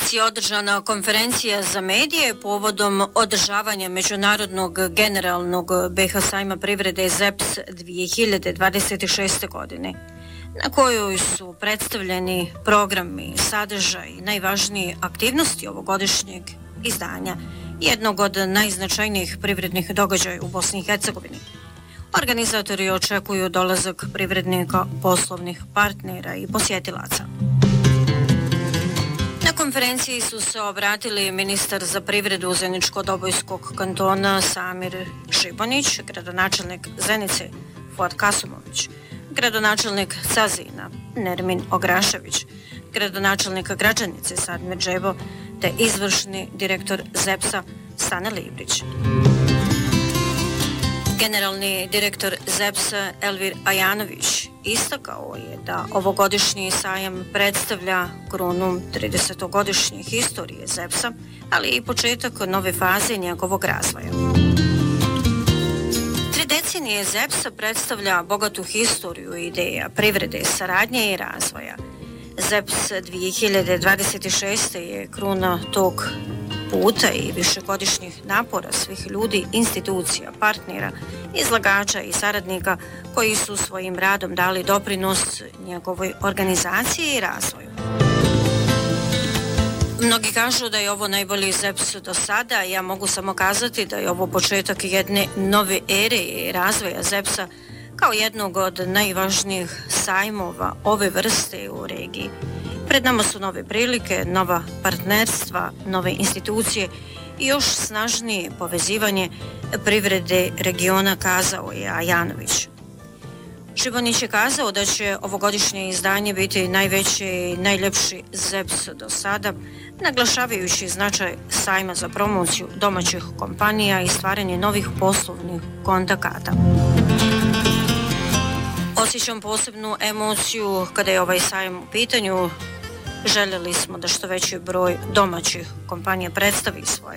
Zeps je održana konferencija za medije povodom održavanja Međunarodnog generalnog BiH sajma privrede Zeps 2026. godine, na kojoj su predstavljeni programi, sadržaj i najvažnije aktivnosti ovogodišnjeg izdanja, jednog od najznačajnijih privrednih događaja u Bosni i Hercegovini. Organizatori očekuju dolazak privrednika, poslovnih partnera i posjetilaca. Na konferenciji su se obratili ministar za privredu Zeničko-Dobojskog kantona Samir Šibanić, gradonačelnik Zenice Fuad Kasumović, gradonačelnik Cazina Nermin Ograšević, gradonačelnik Gračanice Sadmir Džebo te izvršni direktor Zepsa Stane Librić. Generalni direktor Zepsa Elvir Ajanović istakao je da ovogodišnji sajam predstavlja krunu 30-godišnje historije Zepsa, ali i početak nove faze njegovog razvoja. 3 decenije Zepsa predstavlja bogatu historiju ideja, privrede, saradnje i razvoja. Zeps 2026. je kruna tog puta i višegodišnjih napora svih ljudi, institucija, partnera, izlagača i saradnika koji su svojim radom dali doprinos njegovoj organizaciji i razvoju. Mnogi kažu da je ovo najbolji Zeps do sada, ja mogu samo kazati da je ovo početak jedne nove ere i razvoja Zepsa kao jednog od najvažnijih sajmova ove vrste u regiji. Pred nama su nove prilike, nova partnerstva, nove institucije i još snažnije povezivanje privrede regiona, kazao je Ajanović. Šibanić je kazao da će ovogodišnje izdanje biti najveći i najljepši Zeps do sada, naglašavajući značaj sajma za promociju domaćih kompanija i stvaranje novih poslovnih kontakata. Osjećam posebnu emociju kada je ovaj sajam u pitanju. Željeli smo da što veći broj domaćih kompanija predstavi svoje